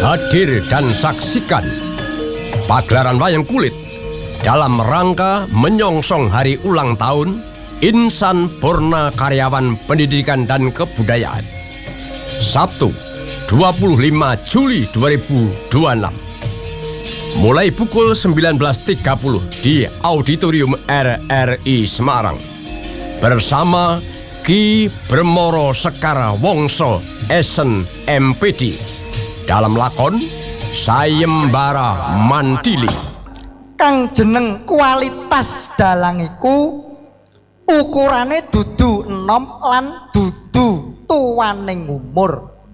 hadir dan saksikan pagelaran wayang kulit dalam rangka menyongsong hari ulang tahun Insan Purna Karyawan Pendidikan dan Kebudayaan Sabtu 25 Juli 2026 mulai pukul 19.30 di Auditorium RRI Semarang bersama Ki Bremoro Sekar Wongso Esen MPD dalam lakon Sayembara Mantili. Kang jeneng kualitas dalang iku ukurane dudu enom lan dudu tuwaning umur.